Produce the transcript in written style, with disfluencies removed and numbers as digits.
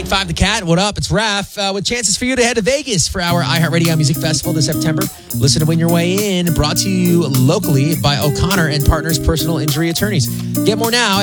101.5 The Cat. What up? It's Raph with chances for you to head to Vegas for our iHeartRadio Music Festival this September. Listen to Win Your Way In, brought to you locally by O'Connor and Partners Personal Injury Attorneys. Get more now